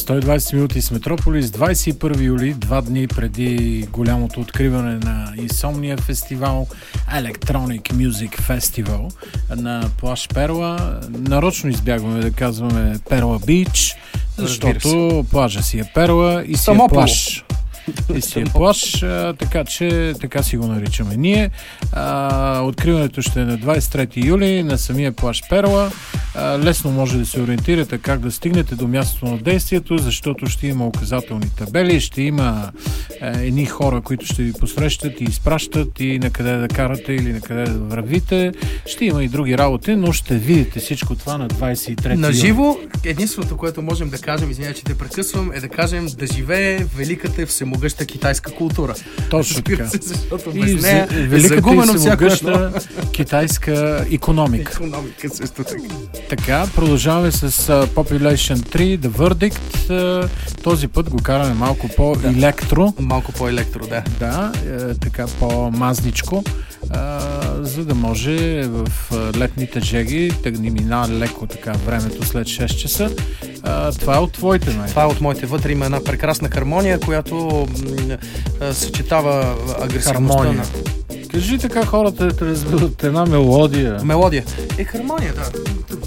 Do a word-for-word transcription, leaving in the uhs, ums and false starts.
сто и двайсет минути с Метрополис, двайсет и първи юли, два дни преди голямото откриване на Insomnia фестивал, Electronic Music Festival на плаж Перла. Нарочно избягваме да казваме Перла Бич, защото плажа си е Перла и си е плаж. И си е плаж, а, така че така си го наричаме ние. А, откриването ще е на двайсет и трети юли на самия плаж Перла. А, лесно може да се ориентирате как да стигнете до мястото на действието, защото ще има указателни табели, ще има а, едни хора, които ще ви посрещат и изпращат и на къде да карате или на къде да вървите. Ще има и други работи, но ще видите всичко това на двайсет и трети юли. На живо, единственото, което можем да кажем, извиня, че те прекъсвам, е да кажем да живее великата всемогъща китайска култура. Точно така. Се, защото и без нея е великата загубено и всяко всемогъща китайска икономика. Икономика също така. Така, продължаваме с uh, Population три, The Verdict. Uh, този път го караме малко по-електро. Да. Малко по-електро, да. Да, е, така по-мазничко, uh, за да може в uh, летните жеги да ни мина леко така времето след шест часа. Uh, това е от твоите, май. Това е от моите. Вътре има една прекрасна хармония, която м- съчетава агресивността Хармония. на... Кажи така хората да разберат една мелодия. Мелодия. Е, хармония, да.